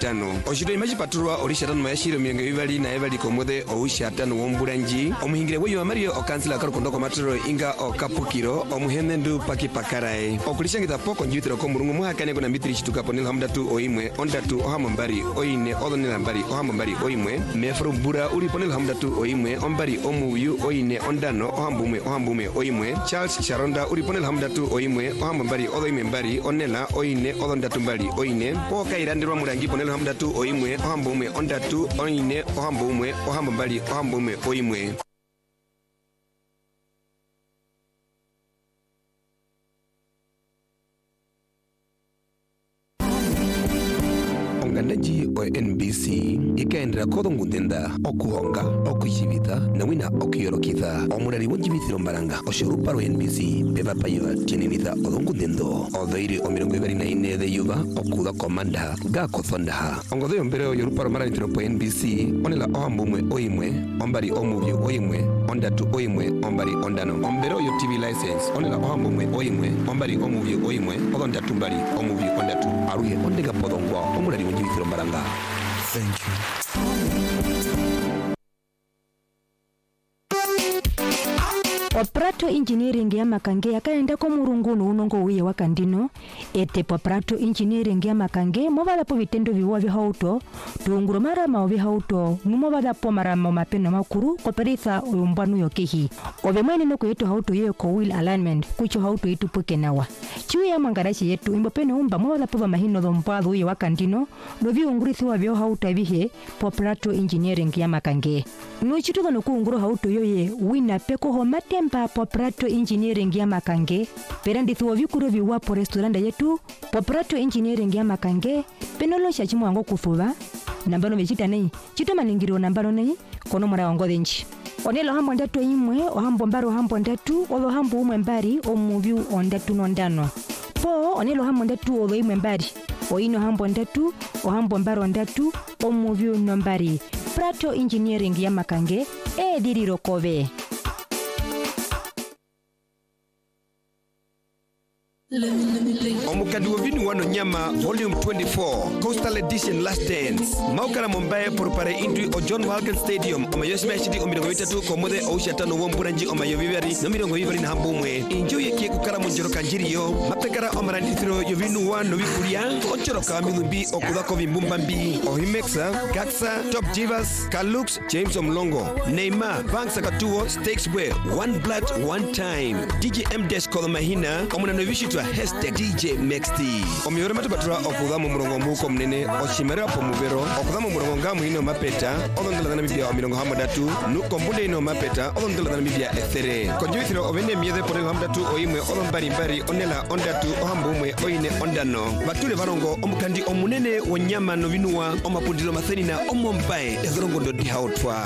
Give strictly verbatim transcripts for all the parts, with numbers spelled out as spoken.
tano oshito imaji paturwa orisha tano mayashiro mirongo ibali na ebali komode ousha tano womburanji omuhingire weyo amario okansila karukondoko maturo inga okapukiro omuhenendu paki pakarai okulishangita poko njibitiro ko murungu muhakane kuna mitri chituka ponil hamdatu oimwe ondatu ohamambari oine odonila mbari ohamambari oimwe mefro bura uri ponil hamdatu oimwe ombari omuyu oine ondano ohambumwe ohambumwe oimwe Charles Sharonda uri ponil hamdatu oimwe ohamambari odoimwe mbari onela oine odondatu mbari oine poka irandirwa murangi ponil hamdatu oimwe ohambumwe ondatu oine ohambumwe ohambambari ohambumwe oimwe Nganaji o N B C ikaendera kodo ngundenda okuhonga okujibita na wina okuyorokitha omurari wonjibithiro mbaranga oshoruparo N B C beba payo tininitha odongundendo odhoiri omirongo ibari na ine de yuba okuda komanda ga kothonda ongodo yombere yoruparo maranitiro po N B C onela ohambumwe oimwe ombari omuvyo oimwe ondatu oimwe ombari ondano ombero yo T V license onela ohambumwe oimwe ombari omuvyo oimwe odondatu mbari omuvyo ondatu aruhe ondega podongwa omurari wonjibithiro mbaranga. Thank you. Poprato engineering ya makange yakaenda ko murungunu unongo uye wakandino ete poprato engineering ya makange mobala po vitendo viwa vya hauto tuunguro mara ma vya hauto mumobala po mara ma mapeno makuru koperitha umbanu yokehi ovemwene no kwetu hauto ye ko wheel alignment kucho hauto itu pokenawa chiwe ya mangarashi yetu imbopeno umba mobala po mahino dompado uye wakandino do viungurithi wa vya hauto vihe poprato engineering ya makange no chituga no kuunguro hauto yoye wina peko homate mpa poprato engineering ya makange perandithi wa vikuro viwa po restaurant yetu poprato engineering ya makange penolo sha chimwango kufuba nambano vechita nei chito maningiro nambano nei kono mara wango denchi onelo hambo ndatu imwe ohambo mbaro hambo ndatu olo hambo umwe mbari omuvyu ondatu nondano po onelo hambo ndatu olo imwe mbari oino hambo ndatu ohambo mbaro ndatu omuvyu nombari prato engineering ya makange e diriro kove. Omukadi wovinu wano nyama volume twenty-four Coastal Edition Last Dance maukara mombaye porpare indri o John Walken Stadium omayoshima shidi omirongo vitatu komode oushatano womburanji omayovivari no mirongo vivari na hambumwe injo yeki kukara monjoro kanjiriyo mapekara omarandithiro yovinu wano vikuria onchoroka milumbi okudako vimbumba-mbi ohimexa Gaxa Top Divas Kalux James Omlongo Neymar Banks Akatuo Stakesway One Blood One Time D J M Desco Mahina omunanovishitu hashtag D J Mexti omiore matubatura okudamo murongo mbuko mnene oshimera po muvero okudamo murongo ngamu ino mapeta odondela na Namibia omirongo hamadatu nuko mbunde ino mapeta odondela na Namibia ethere konjuvithiro ovene miede ponelo hamdatu oimwe olombari mbari onela ondatu ohambumwe oine ondano batule varongo omukandi omunene wonyama novinuwa omapundilo mathenina omombae ezorongondo dihautwa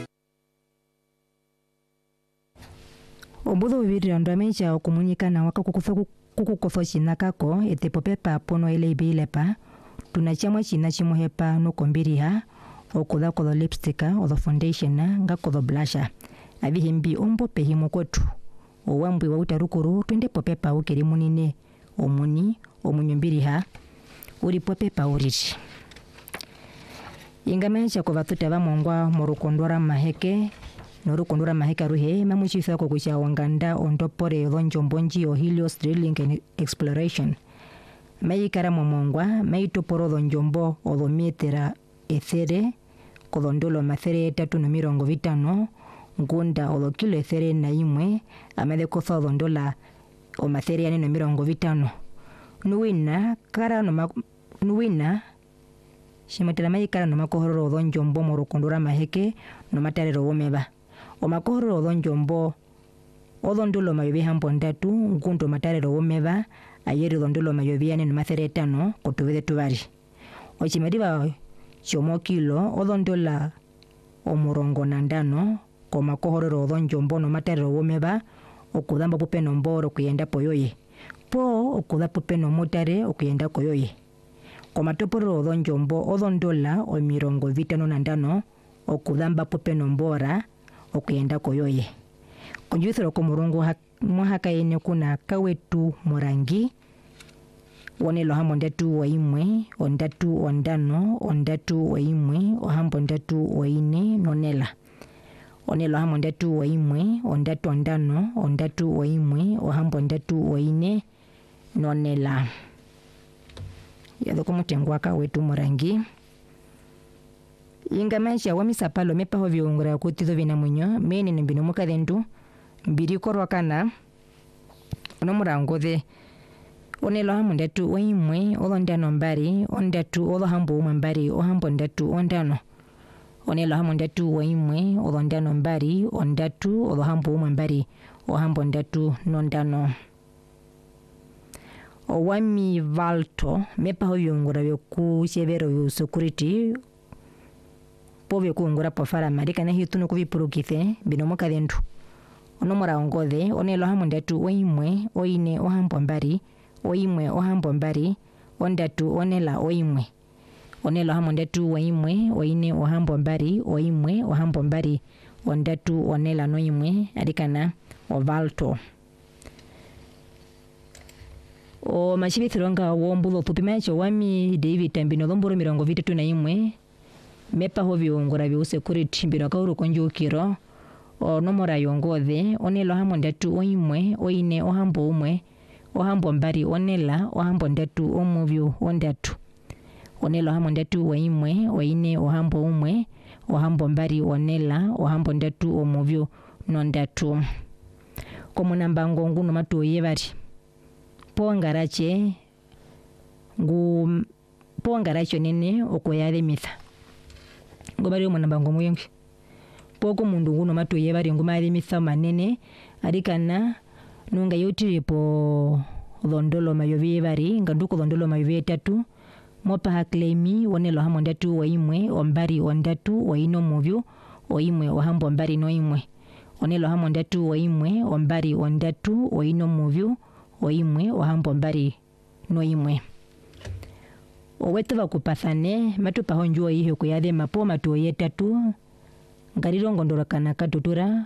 Obudo viviri ando amenja okumunyikana waka kukufa kukukofo china kako ete popepa pono ele ibilepa tunachamwa china chimuhepa no kombiriha okuda kodo lipsticka odo foundation nga kodo blusher abihimbi ombo pehimu kwetu owambwe wa utarukuru twende popepa ukiri munine omuni omunyumbiriha uri popepa uriri ingamenja ko batuta bamongwa morukondora maheke norukondora maheka ruhe mamuchisa ko kucha wanganda ondopore lonjombonji o Helios Drilling and Exploration mayikara momongwa mayitoporo lonjombo olometera ethere kolondolo mathere tatu na mirongo vitano ngunda olo kilo ethere na imwe amede kofa londola o mathere ane na mirongo vitano nuwina kara no ma, nuwina shimatera mayikara no makohoro lonjombo morukondora maheke no matarero womeba omakohoro odonjombo odondulo mayovi hambo ndatu ngundo matarero womeba ayeri odondulo mayovi ane nomathere etano kotuvede tuvari ochimediba chomo kilo odondola omurongo nandano komakohoro odonjombo nomatarero womeba okudamba pupeno mboro kuyenda poyoye po okuda pupeno motare okuyenda koyoye komatoporo odonjombo odondola omirongo vitano nandano okudamba pupeno mbora okuyenda koyoye konjuthiro ko murungu ha, mwahaka ene kuna kawetu morangi onelo hamwe ndatu waimwe ondatu ondano ondatu waimwe ohambo ndatu waine nonela onelo hamwe ndatu waimwe ondatu ondano ondatu waimwe ohambo ndatu waine nonela yado kumutengwa ka wetu murangi inga maisha wa misapalo mepa ho viungura kutizo vinamwenyo mene nembino mukadendu mbiri korwa kana ono murangothe onelo hamwe ndatu waimwe olondano mbari ondatu olohambo umwe mbari ohambo ndatu ondano onelo hamwe ndatu waimwe olondano mbari ondatu olohambo umwe mbari ohambo ndatu nondano owami valto mepa ho viungura vyoku severo vyo security povyo kuungura pofara marika na hitunu kuvipurukithe bino mukadendu ono muraongothe onelo hamwe ndatu waimwe oine ohambo mbari oimwe ohambo mbari ondatu onela oimwe onelo hamwe ndatu waimwe oine ohambo mbari oimwe ohambo mbari ondatu onela noimwe adikana ovalto o machibithironga wombulo pupi macho wami David tambino lomboro mirongo vitatu na imwe mepa ho viungura vyo security mbino kauru konjukiro o nomora yongothe onelo hamwe ndatu oimwe oine ohambo umwe ohambo mbari onela ohambo ndatu omuvyu ondatu onelo hamwe ndatu waimwe waine ohambo umwe ohambo mbari onela ohambo ndatu omuvyu nondatu komunambango nguno matuye bari pongarache ngu pongaracho nene okoyale mitha ngobari omunambango muyengi poko mundu nguno matuye bari ngumali mitha manene arikana nunga yotiri po dhondolo mayovi bari nganduko dhondolo mayovi etatu mopa haklemi onelo hamwe ndatu waimwe ombari ondatu waino muvyu oimwe ohambo mbari noimwe onelo hamwe ndatu waimwe ombari ondatu waino muvyu oimwe ohambo mbari noimwe owetu bakupathane matupa honjuo ihe kuyathe mapo matuo yetatu ngarirongo ndorokana katutura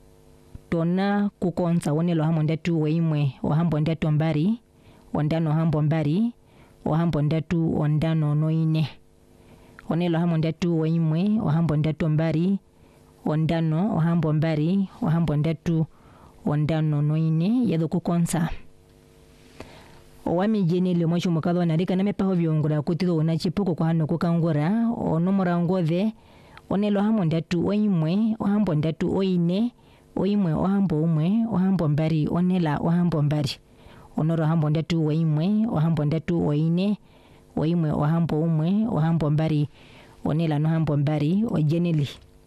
tona kukonsa onelo hamwe ndatu waimwe ohambo ndatu mbari ondano ohambo mbari ohambo ndatu ondano noine onelo hamwe ndatu waimwe ohambo ndatu mbari ondano ohambo mbari ohambo ndatu ondano noine yado kukonsa owami jenele mwacho mukadho narika na mepa ho viungura kutizo una chipuko kwa hano kukangura onomora ngothe onelo hamwe ndatu waimwe ohambo ndatu oine oimwe ohambo umwe ohambo mbari onela ohambo mbari onoro hambo ndatu waimwe ohambo ndatu oine oimwe ohambo umwe ohambo mbari onela no hambo mbari ojeneli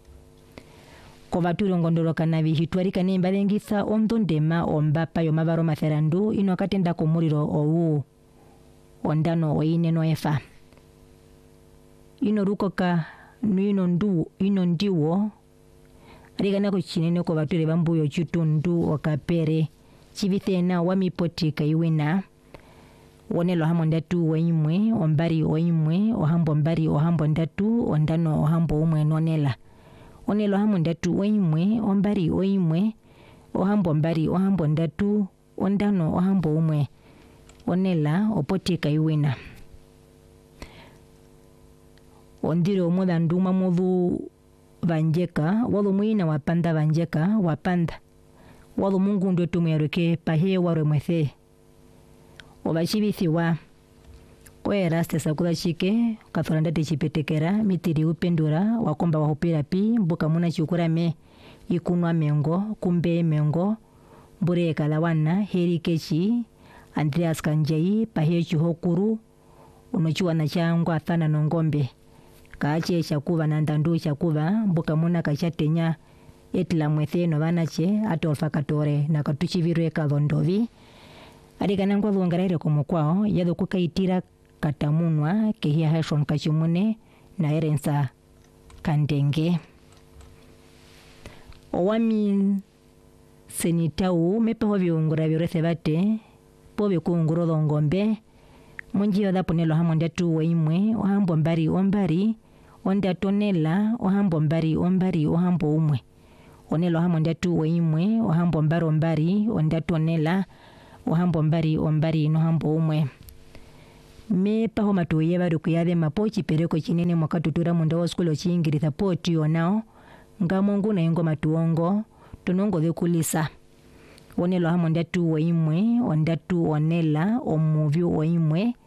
kovaturo ngondorokana vihitwarika nembalengisa ondondema ombapa yomavaro matherandu ino akatenda komuliro owu ondano oine noefa ino rukoka nuino ndu ino ndiwo arigana ko chinene ko vature bambuyo chitundu okapere chivithena wamipotika iwina onelo hamwe ndatu waimwe ombari oimwe ohambo mbari ohambo ndatu ondano ohambo umwe nonela onelo hamwe ndatu waimwe ombari oimwe ohambo mbari ohambo ndatu ondano ohambo umwe onela opotika iwina ondiro omudhandu mamudhu vanjeka walo mwina wapanda vanjeka wapanda walo mungu ndio tumuyareke pahe warwe mwethe obachibithiwa kwera stesa kula chike kathoranda techipetekera mitiri upendura wakomba wahopira pi mbuka muna chukura me ikunwa mengo kumbe mengo mbure kalawana heri kechi Andreas Kanjai pahe chuhokuru unochua na changu athana nongombe kaache chakuva na ndandu chakuva mbuka muna kachatenya etila mwethe no vanache atolfa katore na katuchivirwe kadhondovi arikana ngwa vongarere komokwao yado kukaitira katamunwa kehia hashon kachimune na erensa kandenge owami senitau mepa ho viungura virese bate po vikunguro dhongombe munjio da ponelo hamwe ndatu waimwe ohambo mbari ombari ondatonela ohambo mbari ombari ohambo umwe onelo hamwe ndatu waimwe ohambo mbari ombari ondatonela ohambo mbari ombari no hambo umwe me paho matuye bari kuyathe mapochi pereko chinene mwakatutura munda wa skulu chiingiriza poti onao ngamongu na ingo matuongo tunongo de kulisa onelo hamo ndatu wa imwe ondatu onela omuvyo wa imwe